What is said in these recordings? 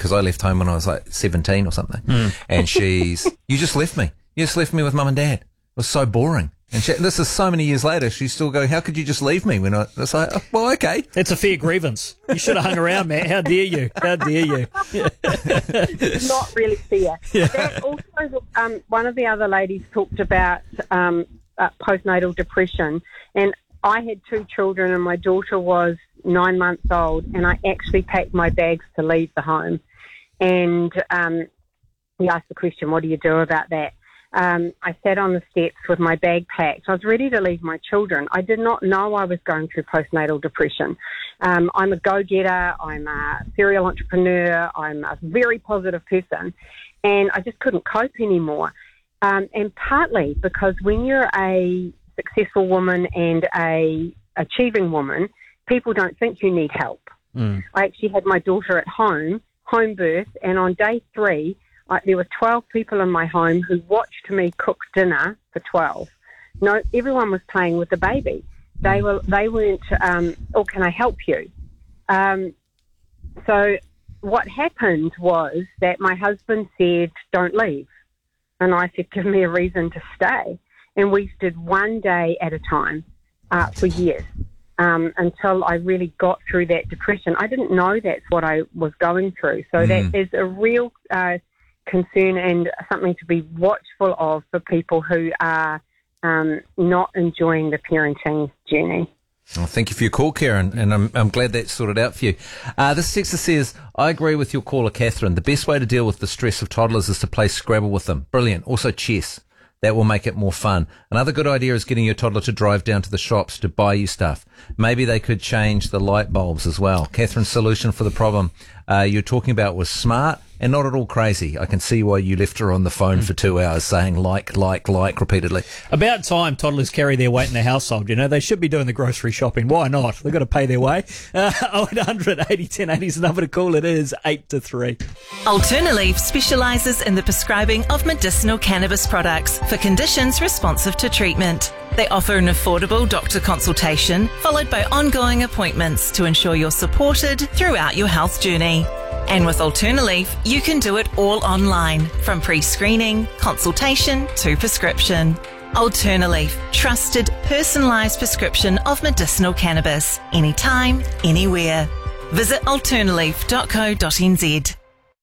because I left home when I was like 17 or something. And you just left me. You just left me with mum and dad. It was so boring. And this is so many years later, she's still going, how could you just leave me? When I was like, oh, well, okay. It's a fair grievance. You should have hung around, Matt. How dare you? How dare you? It's not really fair. Yeah. That also, one of the other ladies talked about postnatal depression, and I had 2 children, and my daughter was 9 months old, and I actually packed my bags to leave the home. And he asked the question, what do you do about that? I sat on the steps with my bag packed. I was ready to leave my children. I did not know I was going through postnatal depression. I'm a go-getter. I'm a serial entrepreneur. I'm a very positive person. And I just couldn't cope anymore. And partly because when you're a successful woman and a achieving woman, people don't think you need help. I actually had my daughter at home birth, and on day 3, there were 12 people in my home who watched me cook dinner for 12. No, everyone was playing with the baby. They weren't, oh, can I help you? So what happened was that my husband said, don't leave. And I said, give me a reason to stay. And we did one day at a time for years until I really got through that depression. I didn't know that's what I was going through. So that is a real concern and something to be watchful of for people who are not enjoying the parenting journey. Well, thank you for your call, Karen, and I'm glad that's sorted out for you. This texter says, I agree with your caller, Catherine. The best way to deal with the stress of toddlers is to play Scrabble with them. Brilliant. Also chess. That will make it more fun. Another good idea is getting your toddler to drive down to the shops to buy you stuff. Maybe they could change the light bulbs as well. Catherine's solution for the problem you're talking about was smart and not at all crazy. I can see why you left her on the phone for 2 hours saying like repeatedly. About time toddlers carry their weight in the household, you know. They should be doing the grocery shopping. Why not? They've got to pay their way. 0800 80 1080 is the number to call. It is 8 to 3. Alternaleaf specialises in the prescribing of medicinal cannabis products for conditions responsive to treatment. They offer an affordable doctor consultation followed by ongoing appointments to ensure you're supported throughout your health journey. And with Alternaleaf, you can do it all online, from pre-screening, consultation to prescription. Alternaleaf, trusted, personalised prescription of medicinal cannabis, anytime, anywhere. Visit alternaleaf.co.nz.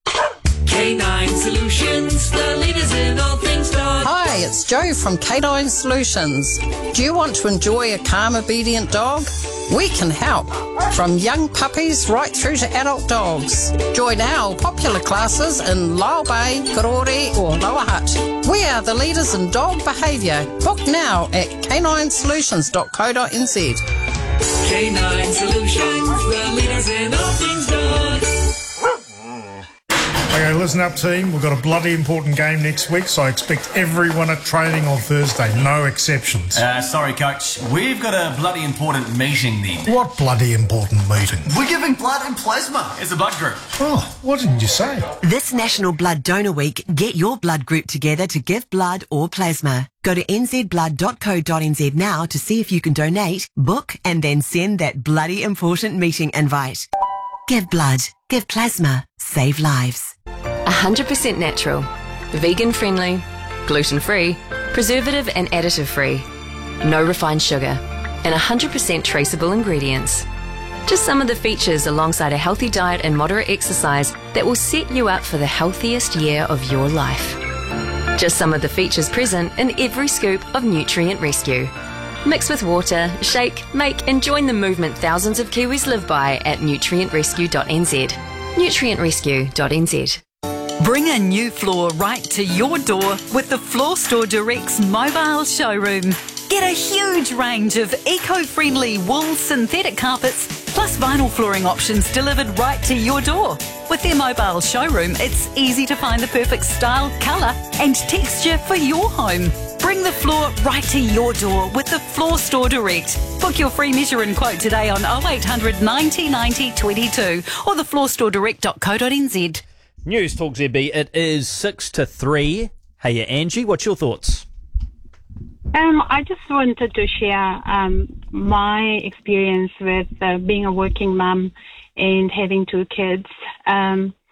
K9 Solutions, the leaders in all things dog. Hi, it's Jo from K9 Solutions. Do you want to enjoy a calm, obedient dog? We can help. From young puppies right through to adult dogs. Join our popular classes in Lyle Bay, Karori or Lower Hutt. We are the leaders in dog behaviour. Book now at k9solutions.co.nz. K9 Solutions, the leaders in all things dog. Okay, listen up, team. We've got a bloody important game next week, so I expect everyone at training on Thursday. No exceptions. Sorry, Coach. We've got a bloody important meeting then. What bloody important meeting? We're giving blood and plasma as a blood group. Oh, what didn't you say? This National Blood Donor Week, get your blood group together to give blood or plasma. Go to nzblood.co.nz now to see if you can donate, book, and then send that bloody important meeting invite. Give blood, give plasma, save lives. 100% natural, vegan friendly, gluten free, preservative and additive free, no refined sugar, and 100% traceable ingredients. Just some of the features alongside a healthy diet and moderate exercise that will set you up for the healthiest year of your life. Just some of the features present in every scoop of Nutrient Rescue. Mix with water, shake, make and join the movement thousands of Kiwis live by at nutrientrescue.nz. nutrientrescue.nz. Bring a new floor right to your door with the Floor Store Direct's mobile showroom. Get a huge range of eco-friendly wool synthetic carpets plus vinyl flooring options delivered right to your door. With their mobile showroom, it's easy to find the perfect style, colour and texture for your home. Bring the floor right to your door with the Floor Store Direct. Book your free measure and quote today on 0800 90 90 22 or thefloorstoredirect.co.nz. News Talk ZB, it is 6 to 3. Hey, Angie, what's your thoughts? I just wanted to share my experience with being a working mum and having 2 kids.